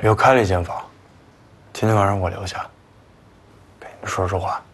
我又开了一间房，今天晚上我留下，给你们说说话。